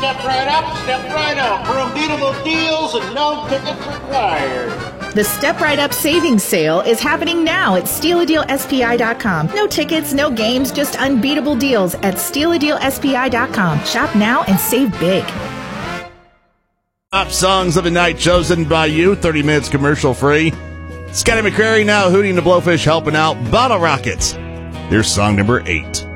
step right up, step right out for unbeatable deals and no tickets required. The Step Right Up Savings Sale is happening now at StealADealSPI.com. No tickets, no games, just unbeatable deals at StealADealSPI.com. Shop now and save big. Top songs of the night chosen by you, 30 minutes commercial free. Scotty McCrary now Hootie and the Blowfish helping out. Bottle Rockets. Here's song number 8.